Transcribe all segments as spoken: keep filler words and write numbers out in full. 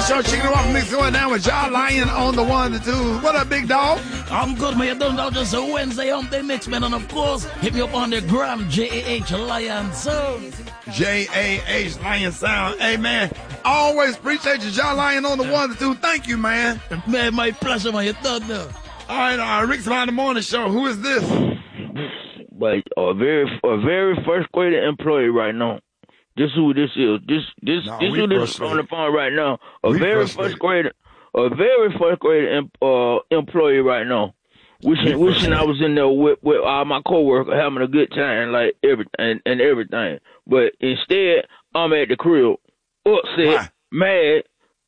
Show, Chicken Walk Mix going down with John Lion on the one, the two. What up, big dog? I'm good, man. You don't know, just a Wednesday hump day mix, man. And of course, hit me up on the gram, J A H Lion Sound. J A H Lion Sound. Hey, man, always appreciate you, John Lion on the one, the two. Thank you, man. Man, my pleasure, man. You don't know. All right, all right, Rick's Line the Morning Show. Who is this? But a very, a very first grade employee right now. This who this is. This this no, this who this is on the phone right now. A we very first grade, a very first grade em, uh, employee right now. Wishing wishing I was in there with with all my coworkers having a good time, like every and, and everything. But instead, I'm at the crib, upset, Why? mad,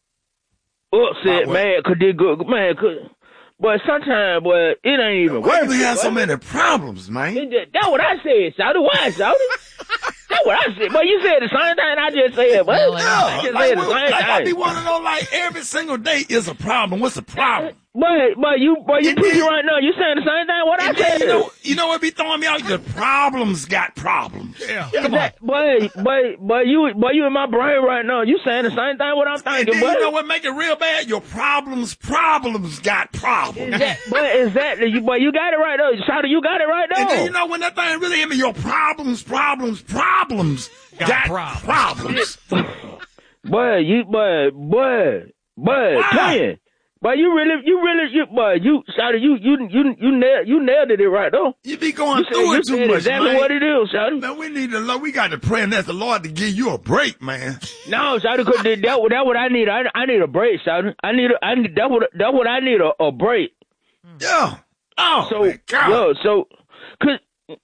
upset, Why, mad, cause they good, man, cause. But sometimes, boy, it ain't even Why worth you it. have so many problems, man? That's what I said, Shawty. Why, Shawty? That's what I said. But you said the same thing I just said, but no, I just like, said the same like, thing. I be want to know, like, every single day is a problem. What's the problem? But, but you, but you preaching right now. You saying the same thing what I said. You know, you know what be throwing me out? The problems got problems. Yeah. Come on. But, but, but you, but you in my brain right now. You saying the same thing what I'm thinking. And then, you know what make it real bad? Your problems, problems got problems. Is that, but exactly, you, but you got it right though. Shawty, you got it right though. And then you know when that thing really hit me, your problems, problems, problems got, got problems. problems. Boy, you, boy, boy, boy, twin. But you really, you really, you, but you, Shawty, you, you, you, you nailed, you nailed it right though. You be going you through said, it too you said much, exactly man. what it is, Shawty. Man, we need to, we got to pray and ask the Lord to give you a break, man. No, Shawty, cause that, that, that what I need. I, I need a break, Shawty. I need, a, I need, that what, that what I need a, a break. Yeah. Oh, so, man, God. Yo, so, cause.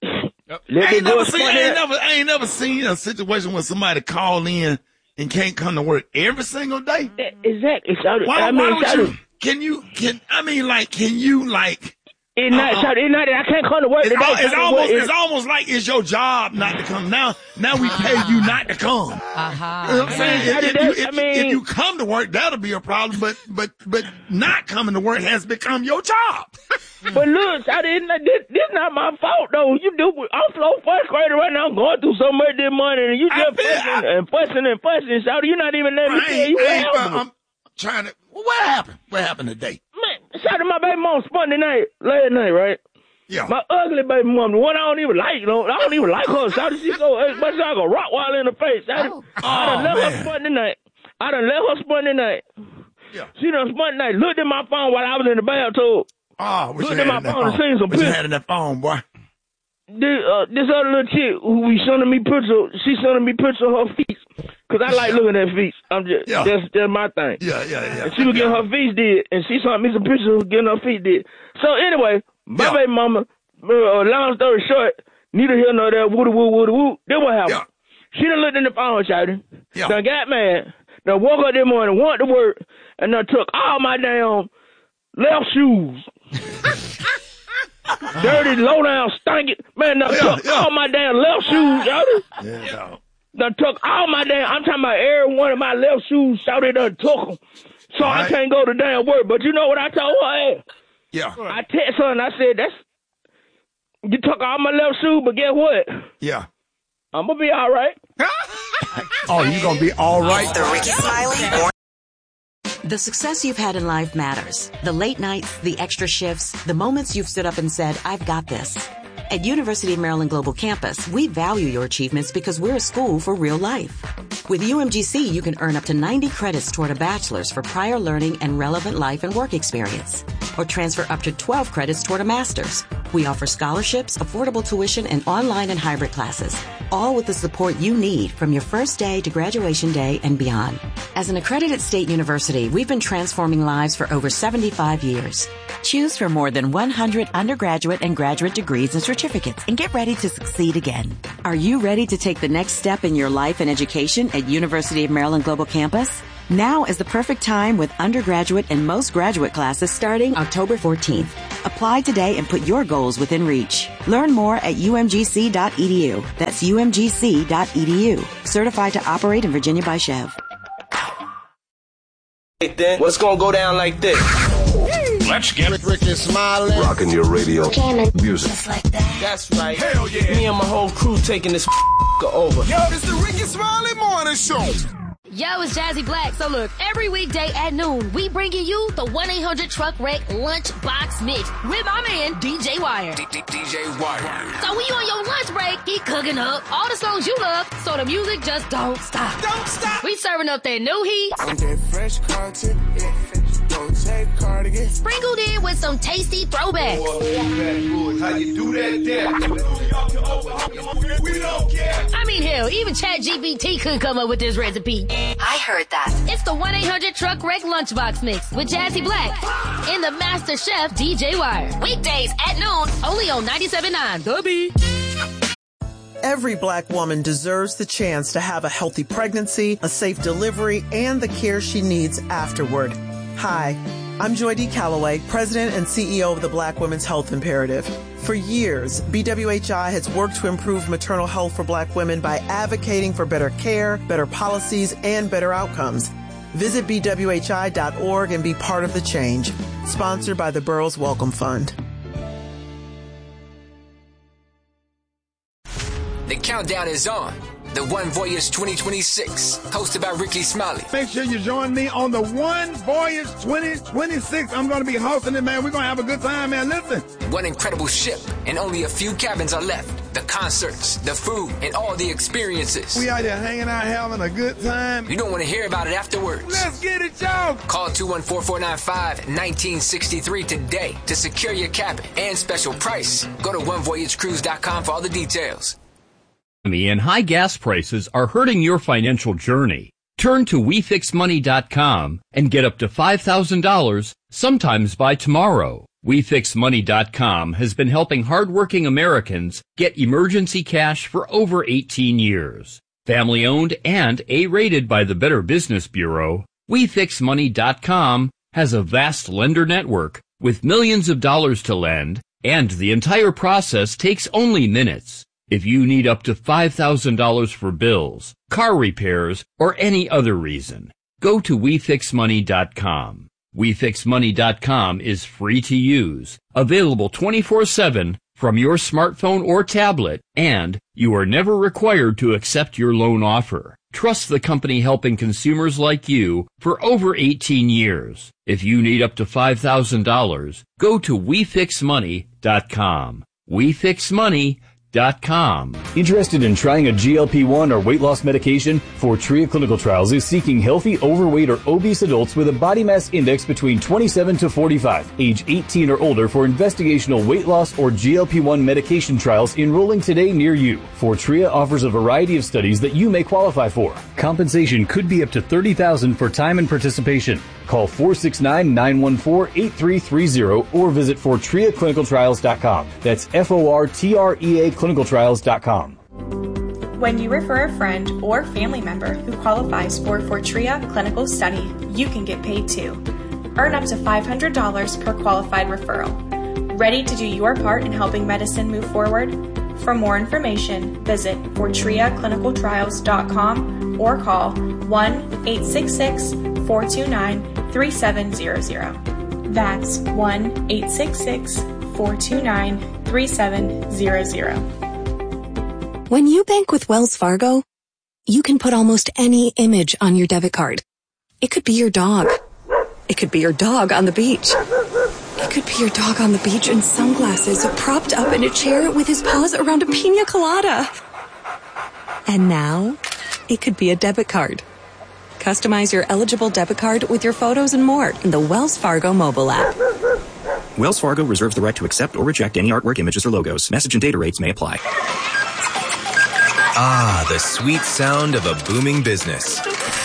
I ain't, never seen, I, ain't never, I ain't never seen a situation where somebody call in and can't come to work every single day. Exactly, Shawty. Why, I mean, why Shawty. You, can you, can, I mean, like, can you, like. It's not, uh, Shawty, it's not that I can't come to work it's today. Al, it's, almost, it's, it's almost like it's your job not to come. Now, now we pay you not to come. Uh-huh. You know what I'm saying? If, if, that, you, if, I mean, if you come to work, that'll be a problem, but, but, but not coming to work has become your job. But look, Shawty, this, this not my fault though. You do, I'm slow first grader right now. I'm going through so much this money, and you just feel, fussing I, and fussing and fussing, Shawty. You're not even letting me tell you what happened. I'm trying to. What happened? What happened today? Man, Shawty, my baby mom spun tonight, last night, right? Yeah. My ugly baby mom, the one I don't even like, you know, I don't even like her. Shawty, she go, but she like a Rottweiler in the face. Shawty, oh, I done oh, let man. her spun tonight. I done let her spun tonight. Yeah. She done spun tonight. Looked at my phone while I was in the bathtub. Oh, what Looked you at my had in that phone and phone? seen some What you pictures. had in that phone, boy? This, uh, this other little chick who be sending me pictures, she sending me pictures of her feet. Cause I like looking at feet. I'm just, Yeah. that's, that's my thing. Yeah, yeah, yeah. And she was getting her feet did, and she sent me some pictures of getting her feet did. So anyway, my Yeah. baby mama, uh, long story short, neither here nor there, woody woo, woody woo. Then what happened? Yeah. She done looked in the phone, Shawty. Yeah. Done got mad. Done woke up this morning, went to work, and done took all my damn left shoes. Dirty, low down, stinking. Man, done Yeah, took yeah. all my damn left shoes, Shawty. Yeah, dog. Done took all my damn, I'm talking about every one of my left shoes, Shawty done took them. So Right. I can't go to damn work. But you know what I told her? Yeah. I text her and I said, that's, you took all my left shoe, but guess what? Yeah. I'm going to be all right. Oh, you gonna be all right? The Ricky Smiley. The success you've had in life matters. The late nights, the extra shifts, the moments you've stood up and said, I've got this. At University of Maryland Global Campus, we value your achievements because we're a school for real life. With U M G C, you can earn up to ninety credits toward a bachelor's for prior learning and relevant life and work experience, or transfer up to twelve credits toward a master's. We offer scholarships, affordable tuition, and online and hybrid classes, all with the support you need from your first day to graduation day and beyond. As an accredited state university, we've been transforming lives for over seventy-five years. Choose from more than one hundred undergraduate and graduate degrees and certificates and get ready to succeed again. Are you ready to take the next step in your life and education at University of Maryland Global Campus? Now is the perfect time with undergraduate and most graduate classes starting October fourteenth. Apply today and put your goals within reach. Learn more at U M G C dot E D U. That's U M G C dot E D U. Certified to operate in Virginia by Chev. Then what's gonna go down like this? Let's get Rick, Ricky Smiley. Rocking your radio. Jamming. Music. Just like that. That's right. Hell yeah. Me and my whole crew taking this over. Yo, it's the Ricky Smiley Morning Show. Yo, it's Jazzy Black. So look, every weekday at noon, we bringing you the one eight hundred Truck Wreck Lunchbox Mix with my man, D J Wire. D J Wire. So when you on your lunch break, he cooking up all the songs you love, so the music just don't stop. Don't stop. We serving up that new heat. I'm that fresh content, don't take cardigan. Sprinkled in with some tasty throwbacks. Oh, how you do that there? We don't care. I mean, hell, even ChatGPT couldn't come up with this recipe. I heard that. It's the one eight hundred Truck Wreck Lunchbox Mix with Jazzy Black and the Master Chef D J Wire. Weekdays at noon, only on ninety-seven point nine The Beat. Every Black woman deserves the chance to have a healthy pregnancy, a safe delivery, and the care she needs afterward. Hi, I'm Joy D. Calloway, President and C E O of the Black Women's Health Imperative. For years, B W H I has worked to improve maternal health for Black women by advocating for better care, better policies, and better outcomes. Visit B W H I dot org and be part of the change. Sponsored by the Burroughs Welcome Fund. The countdown is on. The One Voyage twenty twenty-six, hosted by Ricky Smiley. Make sure you join me on the One Voyage twenty twenty-six. I'm going to be hosting it, man. We're going to have a good time, man. Listen. One incredible ship, and only a few cabins are left. The concerts, the food, and all the experiences. We out there hanging out, having a good time. You don't want to hear about it afterwards. Let's get it, y'all. Call two one four, four nine five, one nine six three today to secure your cabin and special price. Go to one voyage cruise dot com for all the details. And high gas prices are hurting your financial journey. Turn to we fix money dot com and get up to five thousand dollars, sometimes by tomorrow. we fix money dot com has been helping hardworking Americans get emergency cash for over eighteen years. Family owned and A-rated by the Better Business Bureau, we fix money dot com has a vast lender network with millions of dollars to lend, and the entire process takes only minutes. If you need up to five thousand dollars for bills, car repairs, or any other reason, go to we fix money dot com. we fix money dot com is free to use, available twenty-four seven from your smartphone or tablet, and you are never required to accept your loan offer. Trust the company helping consumers like you for over eighteen years. If you need up to five thousand dollars, go to we fix money dot com. we fix money dot com. Interested in trying a G L P one or weight loss medication? Fortrea Clinical Trials is seeking healthy, overweight, or obese adults with a body mass index between twenty-seven to forty-five, age eighteen or older for investigational weight loss or G L P one medication trials enrolling today near you. Fortrea offers a variety of studies that you may qualify for. Compensation could be up to thirty thousand dollars for time and participation. Call four six nine, nine one four, eight three three zero or visit fortrea clinical trials dot com. That's F O R T R E A clinical trials dot com. When you refer a friend or family member who qualifies for Fortrea Clinical Study, you can get paid too. Earn up to five hundred dollars per qualified referral. Ready to do your part in helping medicine move forward? For more information, visit fortrea clinical trials dot com or call one eight six six, four two nine, three seven zero zero. That's one eight six six, four two nine, three seven zero zero. When you bank with Wells Fargo, you can put almost any image on your debit card. It could be your dog. It could be your dog on the beach. It could be your dog on the beach in sunglasses, propped up in a chair with his paws around a pina colada. And now, it could be a debit card. Customize your eligible debit card with your photos and more in the Wells Fargo mobile app. Wells Fargo reserves the right to accept or reject any artwork, images, or logos. Message and data rates may apply. Ah, the sweet sound of a booming business.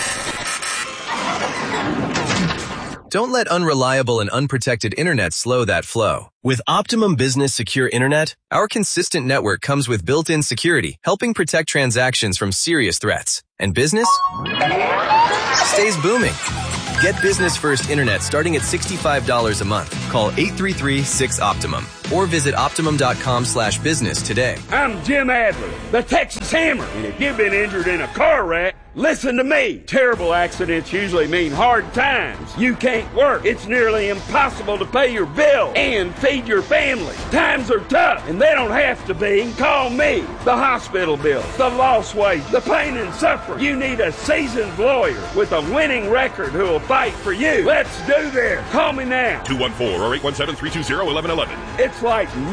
Don't let unreliable and unprotected internet slow that flow. With Optimum Business Secure Internet, our consistent network comes with built-in security, helping protect transactions from serious threats. And business stays booming. Get business-first internet starting at sixty-five dollars a month. Call eight three three, six, Optimum or visit optimum dot com slash business today. I'm Jim Adler, the Texas Hammer. And if you've been injured in a car wreck, Listen to me. Terrible accidents usually mean hard times. You can't work. It's nearly impossible to pay your bill and feed your family. Times are tough, and they don't have to be. Call me. The hospital bills, the lost wages, the pain and suffering. You need a seasoned lawyer with a winning record who will fight for you. Let's do this. Call me now. two one four or eight one seven, three two zero, one one one one. It's like